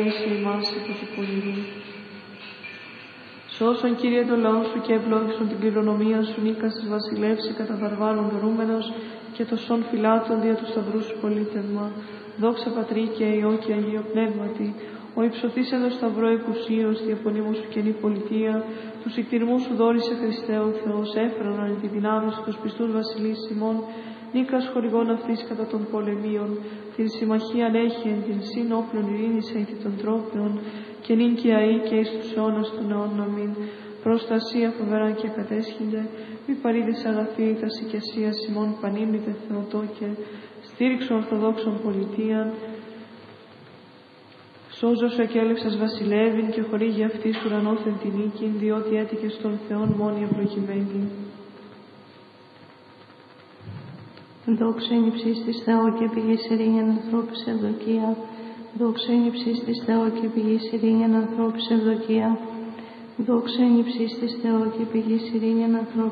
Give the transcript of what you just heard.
Είσαι ημάς υπό του πονηρού. Σώσον, Κύριε, το λαό σου και ευλόγησον την κληρονομία σου, νίκας της βασιλεύση κατά βαρβάρων δωρούμενος και το σον φυλάτων δια του σταυρού σου πολίτευμα. Δόξα Πατρί και Υιό και Αγίο Πνεύματι, ο υψωθής εδώ σταυρό εκουσίως, διαπονήμου σου καινή πολιτεία, τους ικτηρμούς σου δόρισε Χριστέ ο Θεός, έφεραν εν τη δυνάμει σου τους πιστούς βασιλείς ημών, νίκας χορηγών αυτής κατά των πολεμίων, την συμμαχίαν έχει εν την σύνοπλων ειρήνης εν των τρόπεων, και νυν και αεί και εις τους αιώνας των αιώνων αμήν. Προστασία φοβεράν και κατέσχυνται, μη παρήδες αγαθή τα οικεσία ημών πανήμνητε Θεοτόκε, στήριξον ορθοδόξων πολιτείαν, σώζω σου εκέλευσας βασιλεύειν και χορήγει αυτής ουρανόθεν την νίκην, διότι έτυχες των Θεών μόνοι ευλογημένη. Δόξα εν υψής της Θεό και πηγής ειρήνης ανθρώπης ευδοκία. Δόξα εν υψής της Θεό και πηγής ειρήνης ανθρώπης ευδοκία. Δόξα εν υψής της Θεό και πηγής ειρήνης ανθρώπης